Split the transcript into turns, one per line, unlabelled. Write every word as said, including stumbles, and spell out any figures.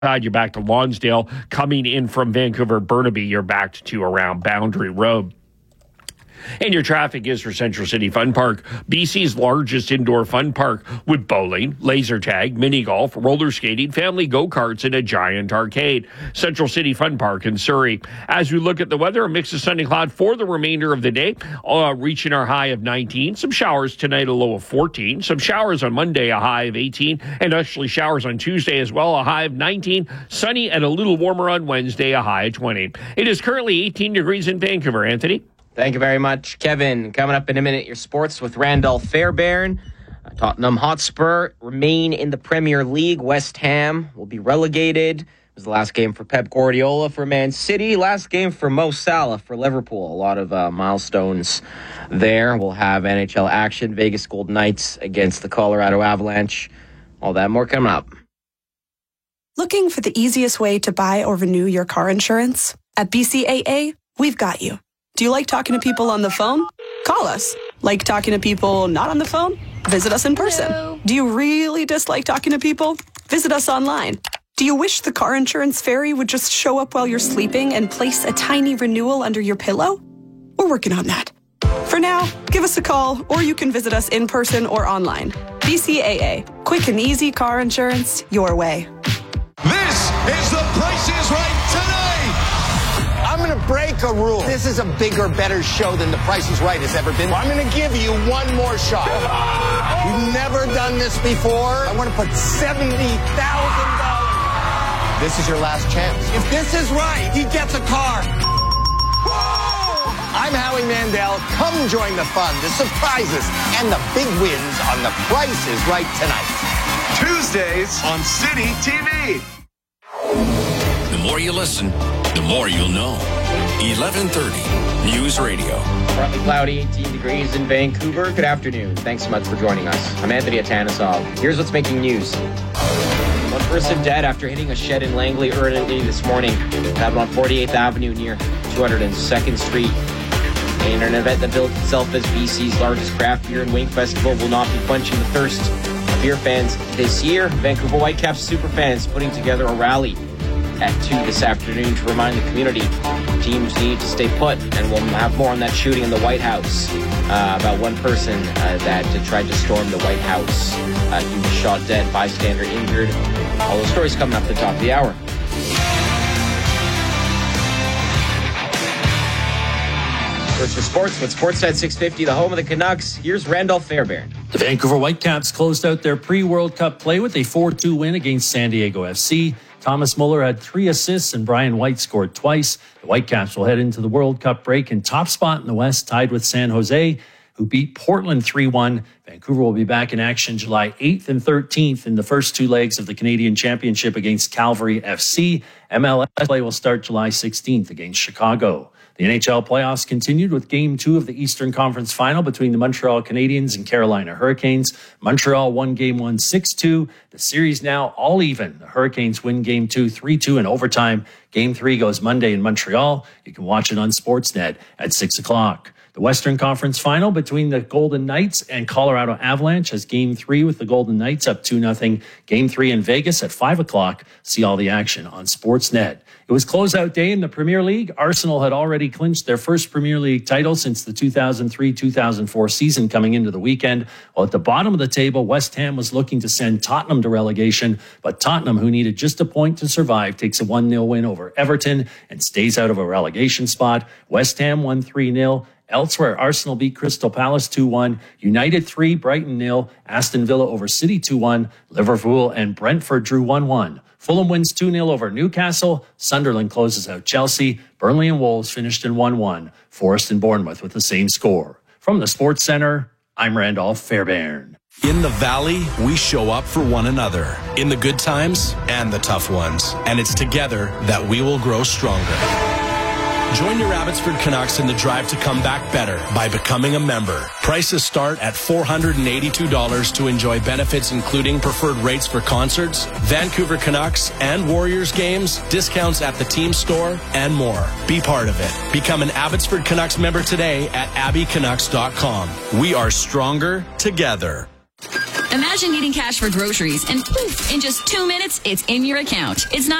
You're back to Lonsdale. Coming in from Vancouver Burnaby, you're back to around Boundary Road. And your traffic is for Central City Fun Park, B C's largest indoor fun park, with bowling, laser tag, mini golf, roller skating, family go-karts, and a giant arcade. Central City Fun Park in Surrey. As we look at the weather, a mix of sun and cloud for the remainder of the day, uh, reaching our high of nineteen. Some showers tonight, a low of fourteen. Some showers on Monday, a high of eighteen. And actually showers on Tuesday as well, a high of nineteen. Sunny and a little warmer on Wednesday, a high of twenty. It is currently eighteen degrees in Vancouver. Anthony?
Thank you very much, Kevin. Coming up in a minute, your sports with Randolph Fairbairn. Uh, Tottenham Hotspur remain in the Premier League. West Ham will be relegated. It was the last game for Pep Guardiola for Man City. Last game for Mo Salah for Liverpool. A lot of uh, milestones there. We'll have N H L action. Vegas Golden Knights against the Colorado Avalanche. All that more coming up.
Looking for the easiest way to buy or renew your car insurance? At B C A A, we've got you. Do you like talking to people on the phone? Call us. Like talking to people not on the phone? Visit us in person. Hello. Do you really dislike talking to people? Visit us online. Do you wish the car insurance fairy would just show up while you're sleeping and place a tiny renewal under your pillow? We're working on that. For now, give us a call, or you can visit us in person or online. B C A A. Quick and easy car insurance your way.
This is The Price is Right today. I'm going to break a rule. This is a bigger, better show than The Price is Right has ever been. I'm going to give you one more shot. You've never done this before. I want to put seventy thousand dollars. This is your last chance. If this is right, he gets a car. I'm Howie Mandel. Come join the fun, the surprises, and the big wins on The Price is Right tonight.
Tuesdays on City T V.
The more you listen, the more you'll know. eleven thirty News Radio.
Partly cloudy, eighteen degrees in Vancouver. Good afternoon. Thanks so much for joining us. I'm Anthony Atanesov. Here's what's making news. One person dead after hitting a shed in Langley early this morning. It happened on forty-eighth Avenue near two hundred second Street. In an event that billed itself as B C's largest craft beer and wing festival will not be quenching the thirst of beer fans this year. Vancouver Whitecaps superfans putting together a rally at two this afternoon to remind the community teams need to stay put, and we'll have more on that shooting in the White House. Uh, about one person uh, that uh, tried to storm the White House. Uh, he was shot dead, bystander injured. All those stories coming up at the top of the hour. First for sports with Sportsnet six fifty, the home of the Canucks. Here's Randolph Fairbairn.
The Vancouver Whitecaps closed out their pre-World Cup play with a four two win against San Diego F C. Thomas Muller had three assists and Brian White scored twice. The Whitecaps will head into the World Cup break in top spot in the West, tied with San Jose, who beat Portland three one. Vancouver will be back in action July eighth and thirteenth in the first two legs of the Canadian Championship against Calgary F C. M L S play will start July sixteenth against Chicago. The N H L playoffs continued with Game two of the Eastern Conference Final between the Montreal Canadiens and Carolina Hurricanes. Montreal won Game one six two. The series now all even. The Hurricanes win Game two three two in overtime. Game three goes Monday in Montreal. You can watch it on Sportsnet at six o'clock. The Western Conference Final between the Golden Knights and Colorado Avalanche has Game three with the Golden Knights up two nothing. Game three in Vegas at five o'clock. See all the action on Sportsnet. It was closeout day in the Premier League. Arsenal had already clinched their first Premier League title since the two thousand three two thousand four season coming into the weekend. While at the bottom of the table, West Ham was looking to send Tottenham to relegation, but Tottenham, who needed just a point to survive, takes a one nil win over Everton and stays out of a relegation spot. West Ham won three nil. Elsewhere, Arsenal beat Crystal Palace two one. United three, Brighton nil. Aston Villa over City two one. Liverpool and Brentford drew one one. Fulham wins two nil over Newcastle. Sunderland closes out Chelsea. Burnley and Wolves finished in one one. Forest and Bournemouth with the same score. From the Sports Center, I'm Randolph Fairbairn.
In the Valley, we show up for one another, in the good times and the tough ones. And it's together that we will grow stronger. Join your Abbotsford Canucks in the drive to come back better by becoming a member. Prices start at four hundred eighty-two dollars to enjoy benefits including preferred rates for concerts, Vancouver Canucks and Warriors games, discounts at the team store, and more. Be part of it. Become an Abbotsford Canucks member today at abbey canucks dot com. We are stronger together.
Imagine needing cash for groceries and poof, in just two minutes, it's in your account. It's not